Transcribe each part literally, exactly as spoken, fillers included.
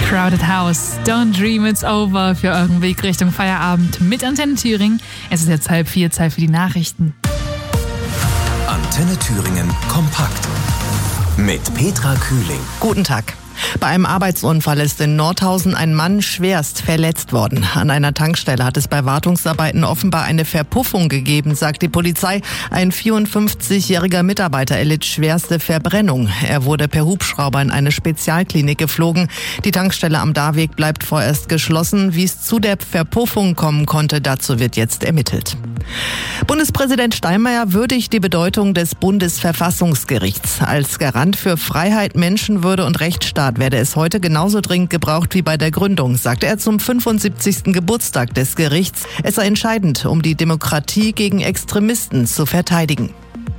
Crowded House, Don't Dream It's Over für euren Weg Richtung Feierabend mit Antenne Thüringen. Es ist jetzt halb vier, Zeit für die Nachrichten. Antenne Thüringen kompakt mit Petra Kühling. Guten Tag. Bei einem Arbeitsunfall ist in Nordhausen ein Mann schwerst verletzt worden. An einer Tankstelle hat es bei Wartungsarbeiten offenbar eine Verpuffung gegeben, sagt die Polizei. Ein vierundfünfzigjähriger Mitarbeiter erlitt schwerste Verbrennung. Er wurde per Hubschrauber in eine Spezialklinik geflogen. Die Tankstelle am Darweg bleibt vorerst geschlossen. Wie es zu der Verpuffung kommen konnte, dazu wird jetzt ermittelt. Bundespräsident Steinmeier würdigt die Bedeutung des Bundesverfassungsgerichts. Als Garant für Freiheit, Menschenwürde und Rechtsstaat werde es heute genauso dringend gebraucht wie bei der Gründung, sagte er zum fünfundsiebzigsten Geburtstag des Gerichts. Es sei entscheidend, um die Demokratie gegen Extremisten zu verteidigen.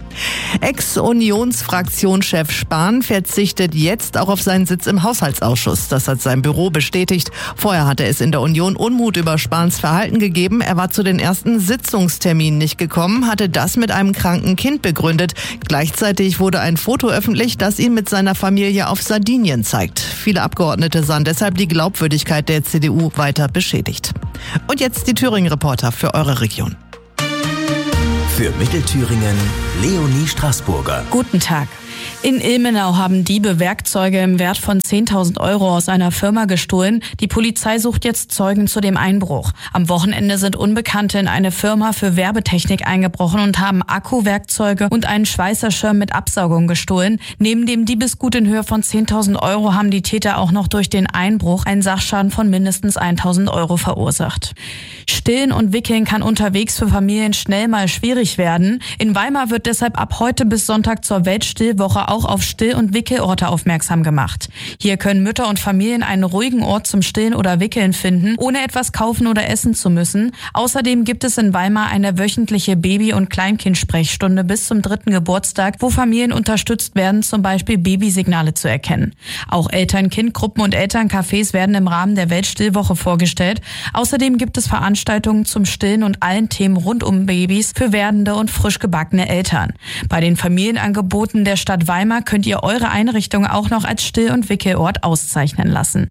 Ex-Unionsfraktionschef Spahn verzichtet jetzt auch auf seinen Sitz im Haushaltsausschuss. Das hat sein Büro bestätigt. Vorher hatte es in der Union Unmut über Spahns Verhalten gegeben. Er war zu den ersten Sitzungsterminen nicht gekommen, hatte das mit einem kranken Kind begründet. Gleichzeitig wurde ein Foto öffentlich, das ihn mit seiner Familie auf Sardinien zeigt. Viele Abgeordnete sahen deshalb die Glaubwürdigkeit der C D U weiter beschädigt. Und jetzt die Thüringen-Reporter für eure Region. Für Mittelthüringen Leonie Straßburger. Guten Tag. In Ilmenau haben Diebe Werkzeuge im Wert von zehntausend Euro aus einer Firma gestohlen. Die Polizei sucht jetzt Zeugen zu dem Einbruch. Am Wochenende sind Unbekannte in eine Firma für Werbetechnik eingebrochen und haben Akkuwerkzeuge und einen Schweißerschirm mit Absaugung gestohlen. Neben dem Diebesgut in Höhe von zehntausend Euro haben die Täter auch noch durch den Einbruch einen Sachschaden von mindestens eintausend Euro verursacht. Stillen und Wickeln kann unterwegs für Familien schnell mal schwierig werden. In Weimar wird deshalb ab heute bis Sonntag zur Weltstillwoche auch auf Still- und Wickelorte aufmerksam gemacht. Hier können Mütter und Familien einen ruhigen Ort zum Stillen oder Wickeln finden, ohne etwas kaufen oder essen zu müssen. Außerdem gibt es in Weimar eine wöchentliche Baby- und Kleinkindsprechstunde bis zum dritten Geburtstag, wo Familien unterstützt werden, zum Beispiel Babysignale zu erkennen. Auch Eltern-Kind-Gruppen und Elterncafés werden im Rahmen der Weltstillwoche vorgestellt. Außerdem gibt es Veranstaltungen zum Stillen und allen Themen rund um Babys für werdende und frisch gebackene Eltern. Bei den Familienangeboten der Stadt Weimar könnt ihr eure Einrichtung auch noch als Still- und Wickelort auszeichnen lassen.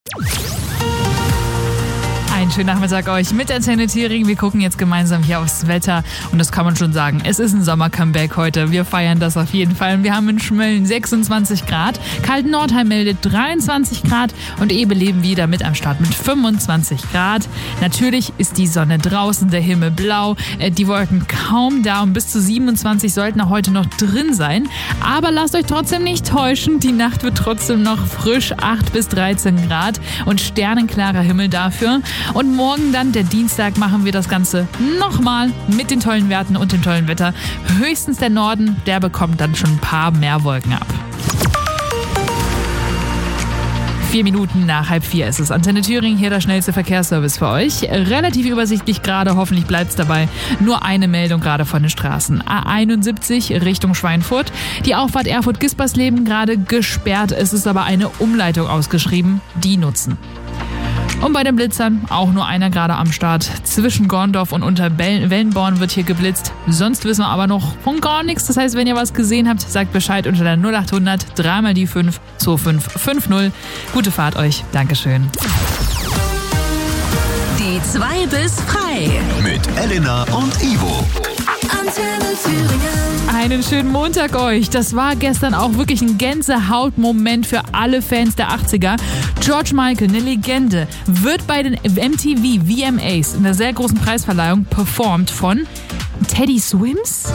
Einen schönen Nachmittag euch mit Antenne Thüringen. Wir gucken jetzt gemeinsam hier aufs Wetter und das kann man schon sagen. Es ist ein Sommer-Comeback heute. Wir feiern das auf jeden Fall. Wir haben in Schmölln sechsundzwanzig Grad, Kalten-Nordheim meldet dreiundzwanzig Grad und Ebeleben wieder mit am Start mit fünfundzwanzig Grad. Natürlich ist die Sonne draußen, der Himmel blau, die Wolken kaum da und bis zu siebenundzwanzig sollten auch heute noch drin sein. Aber lasst euch trotzdem nicht täuschen, die Nacht wird trotzdem noch frisch, acht bis dreizehn Grad und sternenklarer Himmel dafür. Und morgen dann, der Dienstag, machen wir das Ganze nochmal mit den tollen Werten und dem tollen Wetter. Höchstens der Norden, der bekommt dann schon ein paar mehr Wolken ab. Vier Minuten nach halb vier ist es. Antenne Thüringen, hier der schnellste Verkehrsservice für euch. Relativ übersichtlich gerade, hoffentlich bleibt es dabei. Nur eine Meldung gerade von den Straßen. A einundsiebzig Richtung Schweinfurt. Die Auffahrt Erfurt-Gispersleben gerade gesperrt. Es ist aber eine Umleitung ausgeschrieben. Die nutzen. Und bei den Blitzern auch nur einer gerade am Start. Zwischen Gorndorf und Unterwellenborn wird hier geblitzt. Sonst wissen wir aber noch von gar nichts. Das heißt, wenn ihr was gesehen habt, sagt Bescheid unter der null achthundert drei mal die fünf zwei fünf fünf null. Gute Fahrt euch. Dankeschön. Die zwei bis frei. Mit Elena und Ivo. Antenne Thüringen. Einen schönen Montag euch. Das war gestern auch wirklich ein Gänsehautmoment für alle Fans der achtziger. George Michael, eine Legende, wird bei den M T V V M As in der sehr großen Preisverleihung performt von Teddy Swims.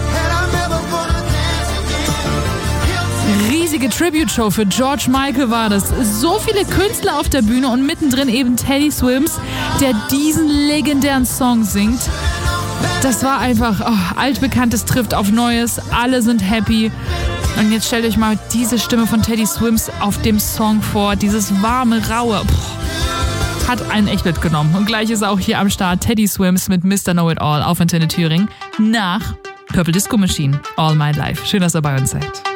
Riesige Tribute-Show für George Michael war das. So viele Künstler auf der Bühne und mittendrin eben Teddy Swims, der diesen legendären Song singt. Das war einfach, oh, Altbekanntes trifft auf Neues, alle sind happy. Und jetzt stellt euch mal diese Stimme von Teddy Swims auf dem Song vor, dieses warme, raue. Puh, hat einen echt mitgenommen. Und gleich ist auch hier am Start Teddy Swims mit Mister Know It All auf Antenne Thüringen nach Purple Disco Machine, All My Life. Schön, dass ihr bei uns seid.